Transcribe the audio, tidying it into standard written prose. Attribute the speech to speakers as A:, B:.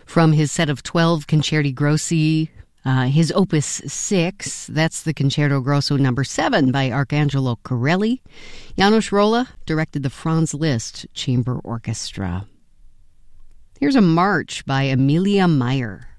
A: From his set of 12 Concerti Grossi, his Opus 6, that's the Concerto Grosso No. 7 by Arcangelo Corelli. Janos Rolla directed the Franz Liszt Chamber Orchestra. Here's a march by Emilia Meyer.